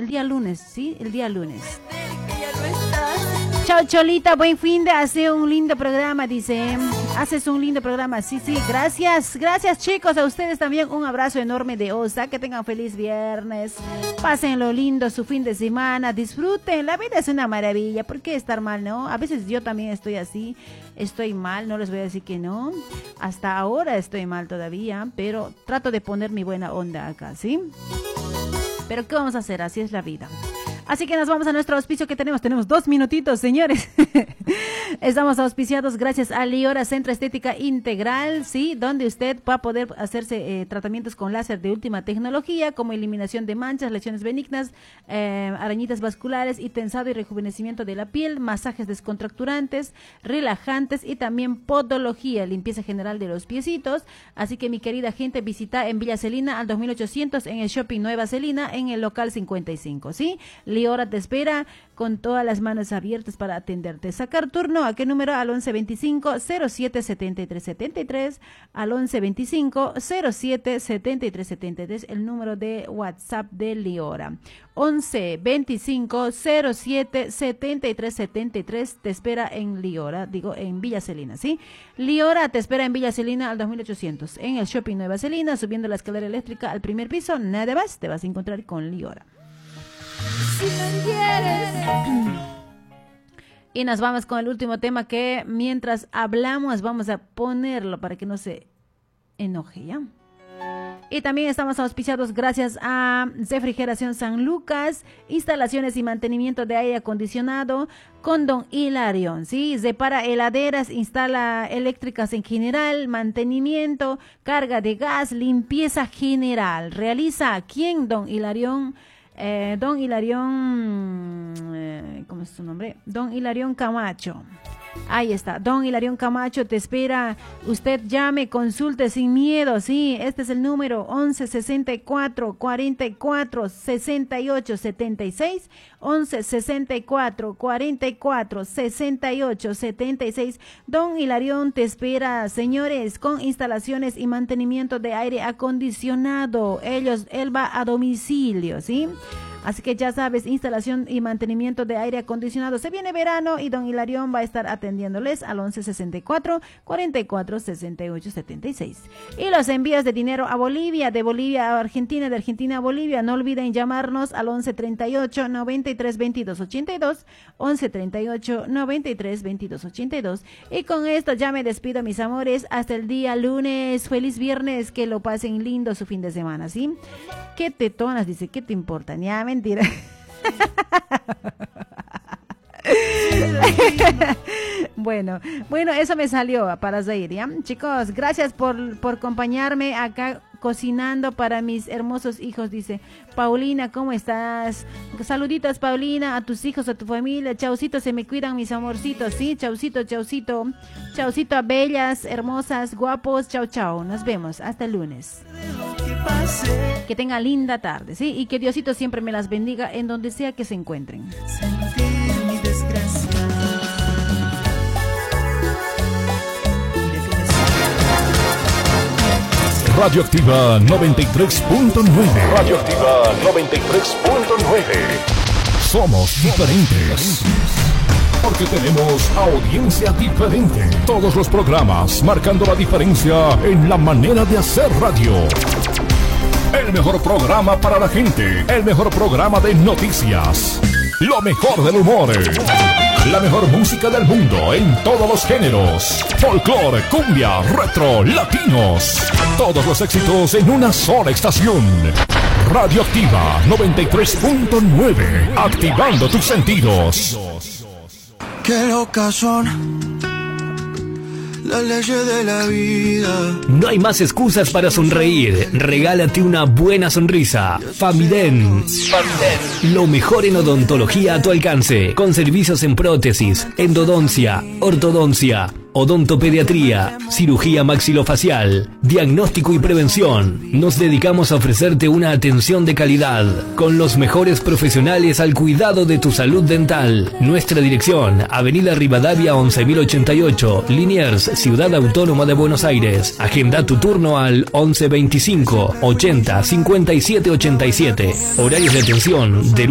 El día lunes, ¿sí? El día lunes. Chao, Cholita, buen fin de hace un lindo programa, dice. Haces un lindo programa, sí, gracias, chicos, a ustedes también un abrazo enorme de Osa, que tengan feliz viernes, pásenlo lindo su fin de semana, disfruten, la vida es una maravilla, ¿por qué estar mal, no? A veces yo también estoy así, estoy mal, no les voy a decir que no, hasta ahora estoy mal todavía, pero trato de poner mi buena onda acá, ¿sí? Pero ¿qué vamos a hacer? Así es la vida. Así que nos vamos a nuestro auspicio que tenemos 2 minutitos, señores. Estamos auspiciados gracias a Liora Centro Estética Integral, sí, donde usted va a poder hacerse tratamientos con láser de última tecnología, como eliminación de manchas, lesiones benignas, arañitas vasculares y tensado y rejuvenecimiento de la piel, masajes descontracturantes, relajantes y también podología, limpieza general de los piecitos. Así que mi querida gente, visita en Villa Celina al 2800 en el Shopping Nueva Celina en el local 55, ¿sí? Liora te espera con todas las manos abiertas para atenderte. Sacar turno, ¿a qué número? Al 1125-07-7373, al 1125-07-7373, el número de WhatsApp de Liora. 1125-07-7373, te espera en Liora, en Villa Celina, ¿sí? Liora te espera en Villa Celina al 2800, en el Shopping Nueva Celina, subiendo la escalera eléctrica al primer piso, nada más, te vas a encontrar con Liora. Si me quieres. Y nos vamos con el último tema que mientras hablamos vamos a ponerlo para que no se enoje, ¿ya? Y también estamos auspiciados gracias a Refrigeración San Lucas, instalaciones y mantenimiento de aire acondicionado con Don Hilarión, ¿sí? Repara heladeras, instala eléctricas en general, mantenimiento, carga de gas, limpieza general. Realiza ¿quién? Don Hilarión. Don Hilarión, ¿cómo es su nombre? Don Hilarión Camacho. Ahí está, Don Hilarión Camacho te espera. Usted llame, consulte sin miedo, sí. Este es el número 1164-44-68-76. 1164-44-68-76. Don Hilarión te espera, señores, con instalaciones y mantenimiento de aire acondicionado. Él va a domicilio, ¿sí? Así que ya sabes, instalación y mantenimiento de aire acondicionado. Se viene verano y Don Hilarión va a estar atendiéndoles al 1164-44-68-76. Y los envíos de dinero a Bolivia, de Bolivia a Argentina, de Argentina a Bolivia. No olviden llamarnos al 1138-93-2282, 1138-93-2282. Y con esto ya me despido, mis amores, hasta el día lunes. Feliz viernes, que lo pasen lindo su fin de semana, ¿sí? ¿Qué tetonas? Dice, ¿qué te importa? Ya, mentira. Bueno, eso me salió para reír, ¿ya? Chicos, gracias por acompañarme acá cocinando para mis hermosos hijos, dice Paulina, ¿cómo estás? Saluditos, Paulina, a tus hijos, a tu familia. Chaucito, se me cuidan mis amorcitos, ¿sí? Chaucito, chaucito. Chaucito a bellas, hermosas, guapos. Chau, chau. Nos vemos. Hasta el lunes. Que tengan linda tarde, ¿sí? Y que Diosito siempre me las bendiga en donde sea que se encuentren. Radioactiva 93.9. Radioactiva 93.9. Somos diferentes. Porque tenemos audiencia diferente. Todos los programas marcando la diferencia en la manera de hacer radio. El mejor programa para la gente. El mejor programa de noticias. Lo mejor del humor. La mejor música del mundo en todos los géneros. Folclore, cumbia, retro, latinos. Todos los éxitos en una sola estación. Radioactiva 93.9. Activando tus sentidos. Qué locas son las leyes de la vida. No hay más excusas para sonreír. Regálate una buena sonrisa. Famiden. Lo mejor en odontología a tu alcance. Con servicios en prótesis, endodoncia, ortodoncia, odontopediatría, cirugía maxilofacial, diagnóstico y prevención. Nos dedicamos a ofrecerte una atención de calidad con los mejores profesionales al cuidado de tu salud dental. Nuestra dirección: Avenida Rivadavia 11088, Liniers, Ciudad Autónoma de Buenos Aires. Agenda tu turno al 1125 80 57 87. Horarios de atención de